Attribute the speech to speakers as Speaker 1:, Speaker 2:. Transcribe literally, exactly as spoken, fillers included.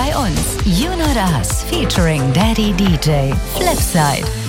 Speaker 1: bei uns. You Know Das featuring Daddy D J Flipside.